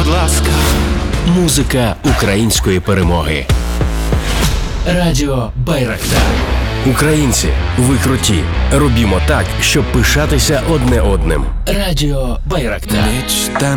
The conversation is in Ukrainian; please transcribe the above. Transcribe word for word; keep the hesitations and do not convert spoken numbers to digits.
будь ласка. Музика української перемоги. Радіо Байрактар. Українці, ви круті. Робімо так, щоб пишатися одне одним. Радіо Байрактар. Ніч та